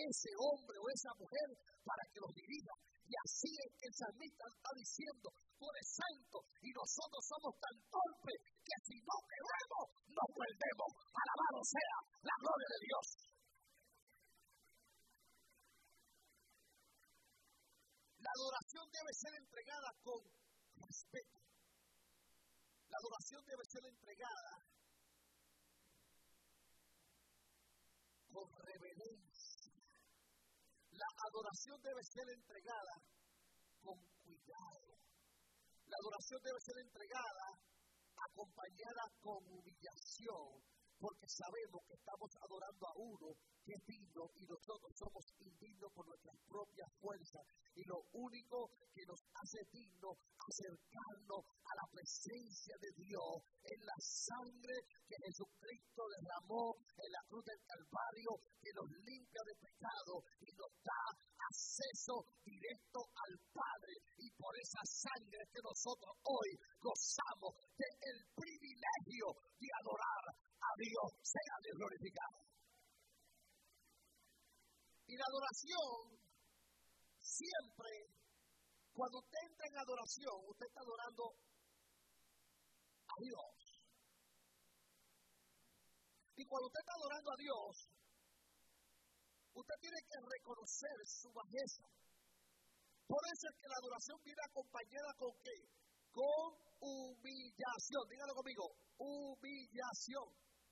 ese hombre o esa mujer para que los dirija. Y así es que el salmista está diciendo, tú eres santo y nosotros somos tan torpes que si no te vemos, nos perdemos. Alabado sea la gloria de Dios. La adoración debe ser entregada con respeto. La adoración debe ser entregada con reverencia. La adoración debe ser entregada con cuidado. La adoración debe ser entregada acompañada con humillación, porque sabemos que estamos adorando a uno que es digno y nosotros somos indignos por nuestras propias fuerzas. Y lo único que nos hace dignos acercarnos a la presencia de Dios es la sangre que Jesucristo derramó en la cruz del Calvario, que nos limpia de pecado y nos da acceso directo al Padre. Y por esa sangre que nosotros hoy gozamos del privilegio de adorar a Dios. Sea Dios glorificado. Y la adoración, siempre, cuando usted entra en adoración, usted está adorando a Dios. Y cuando usted está adorando a Dios, usted tiene que reconocer su bajeza. Por eso es que la adoración viene acompañada con ¿qué? Con humillación. Dígalo conmigo, humillación.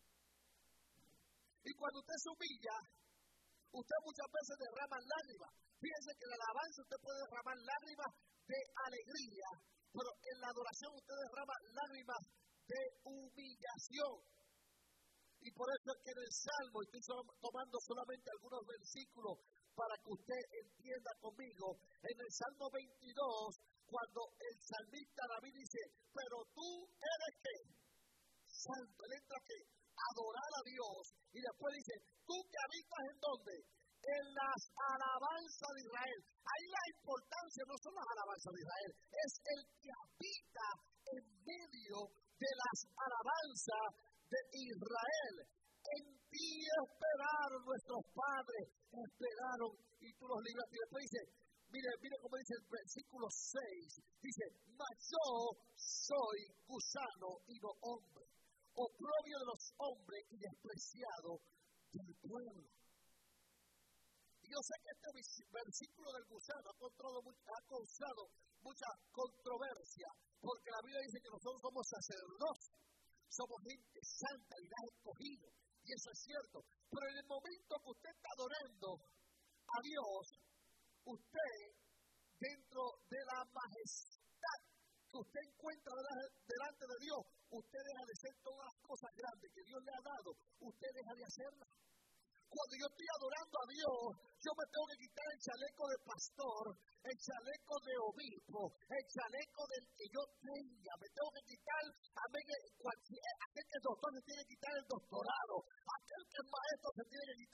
Y cuando usted se humilla, usted muchas veces derrama lágrimas. Fíjense que en la alabanza usted puede derramar lágrimas de alegría, pero en la adoración usted derrama lágrimas de humillación. Y por eso es que en el Salmo, estoy tomando solamente algunos versículos para que usted entienda conmigo, en el Salmo 22, cuando el salmista David dice, pero tú eres ¿qué? Santo. Él entra ¿qué? Adorar a Dios. Y después dice, tú que habitas ¿en dónde? En las alabanzas de Israel. Ahí la importancia no son las alabanzas de Israel, es el que habita en medio de las alabanzas de Israel. En ti esperaron nuestros padres, esperaron y tú los libraste. Y después dice, mire cómo dice el versículo 6, dice, mas yo soy gusano y no hombre, oprobio de los hombres y despreciado del pueblo. Y yo sé que este versículo del gusano ha causado mucha controversia, porque la Biblia dice que nosotros somos sacerdotes, somos gente santa y la ha escogido, y eso es cierto. Pero en el momento que usted está adorando a Dios, usted, dentro de la majestad que usted encuentra delante de Dios, usted deja de hacer todas las cosas grandes que Dios le ha dado, usted deja de hacerlas. Cuando yo estoy adorando a Dios, yo me tengo que quitar el chaleco de pastor, el chaleco de obispo, el chaleco del que yo tenga. Me tengo que quitar, aquel que es doctor se tiene que quitar el doctorado, aquel que es maestro se tiene que quitar